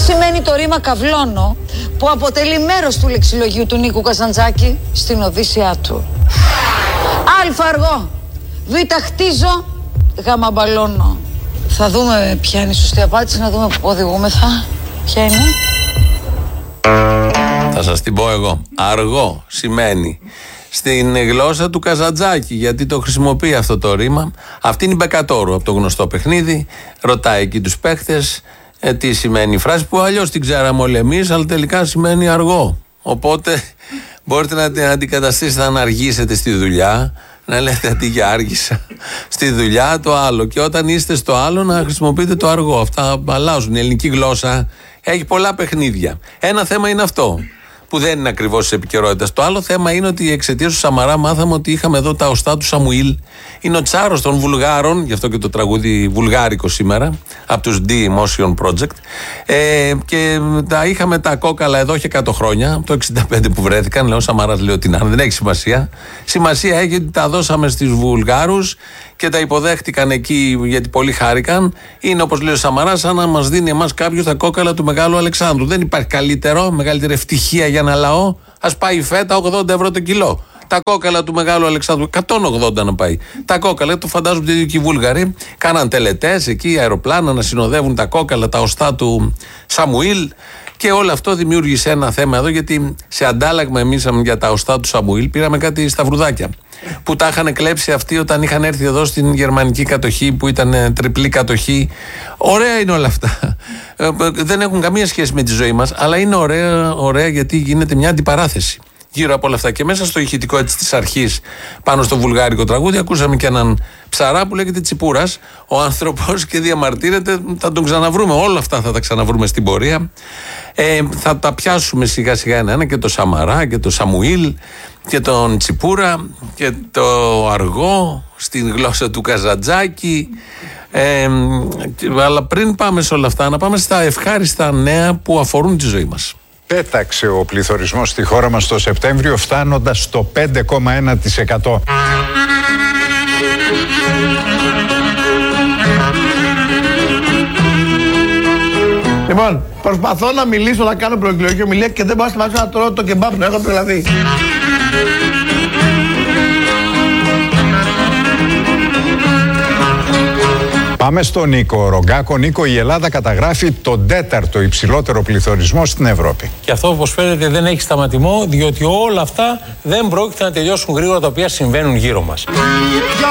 σημαίνει το ρήμα καυλώνω, που αποτελεί μέρος του λεξιλογίου του Νίκου Καζαντζάκη στην Οδύσσειά του? Α, αργό. Β, χτίζω. Γ, μπαλώνω. Θα δούμε ποια είναι η σωστή απάντηση, να δούμε πού οδηγούμεθα. Ποια είναι? Θα σας την πω εγώ. Αργό σημαίνει στην γλώσσα του Καζαντζάκη, γιατί το χρησιμοποιεί αυτό το ρήμα. Αυτή είναι η Μπεκατόρου από το γνωστό παιχνίδι. Ρωτάει εκεί τους παίχτες τι σημαίνει η φράση, που αλλιώς την ξέραμε όλοι εμείς, αλλά τελικά σημαίνει αργό. Οπότε μπορείτε να την αντικαταστήσετε αν αργήσετε στη δουλειά, να λέτε αντί για άργησα στη δουλειά το άλλο, και όταν είστε στο άλλο να χρησιμοποιείτε το αργό. Αυτά αλλάζουν. Η ελληνική γλώσσα έχει πολλά παιχνίδια. Ένα θέμα είναι αυτό, που δεν είναι ακριβώς τη επικαιρότητα. Το άλλο θέμα είναι ότι εξαιτίας του Σαμαρά μάθαμε ότι είχαμε εδώ τα οστά του Σαμουήλ. Είναι ο τσάρος των Βουλγάρων, γι' αυτό και το τραγούδι βουλγάρικο σήμερα, από τους D-Motion Project. Και είχαμε τα κόκαλα εδώ και 100 χρόνια, από το 65 που βρέθηκαν. Λέω, ο Σαμαράς λέει ότι δεν έχει σημασία. Σημασία έχει ότι τα δώσαμε στους Βουλγάρους και τα υποδέχτηκαν εκεί γιατί πολύ χάρηκαν. Είναι, όπως λέει ο Σαμαράς, σαν να μας δίνει εμάς κάποιος τα κόκαλα του Μεγάλου Αλεξάνδρου. Δεν υπάρχει μεγαλύτερη ευτυχία για ένα λαό. Ας πάει η φέτα 80 ευρώ το κιλό. Τα κόκαλα του Μεγάλου Αλεξάνδρου, 180 να πάει. Τα κόκαλα, το φαντάζομαι ότι οι Βούλγαροι κάναν τελετές εκεί, αεροπλάνα να συνοδεύουν τα κόκαλα, τα οστά του Σαμουήλ. Και όλο αυτό δημιούργησε ένα θέμα εδώ, γιατί σε αντάλλαγμα εμείς για τα οστά του Σαμουήλ πήραμε κάτι σταυρουδάκια που τα είχαν κλέψει αυτοί όταν είχαν έρθει εδώ στην γερμανική κατοχή, που ήταν τριπλή κατοχή. Ωραία είναι όλα αυτά. Δεν έχουν καμία σχέση με τη ζωή μας, αλλά είναι ωραία γιατί γίνεται μια αντιπαράθεση γύρω από όλα αυτά. Και μέσα στο ηχητικό έτσι της αρχής, πάνω στο βουλγάρικο τραγούδι, ακούσαμε και έναν ψαρά που λέγεται Τσιπούρας, ο άνθρωπος, και διαμαρτύρεται. Θα τον ξαναβρούμε. Όλα αυτά θα τα ξαναβρούμε στην πορεία. Θα τα πιάσουμε σιγά σιγά ένα-ένα, και το Σαμαρά και το Σαμουήλ και τον Τσιπούρα και το αργό στην γλώσσα του Καζαντζάκη. Αλλά πριν πάμε σε όλα αυτά, να πάμε στα ευχάριστα νέα που αφορούν τη ζωή μας. Πέταξε ο πληθωρισμός στη χώρα μας το Σεπτέμβριο, φτάνοντας στο 5,1%. Λοιπόν, προσπαθώ να μιλήσω, να κάνω προεκλογική ομιλία και δεν πάω να τρώω το κεμπάπ, να έχω τρελαθεί. Πάμε στον Νίκο Ρογκάκο. Νίκο, η Ελλάδα καταγράφει τον 4ο υψηλότερο πληθωρισμό στην Ευρώπη. Και αυτό, όπως φαίνεται, δεν έχει σταματημό, διότι όλα αυτά δεν πρόκειται να τελειώσουν γρήγορα, τα οποία συμβαίνουν γύρω μας.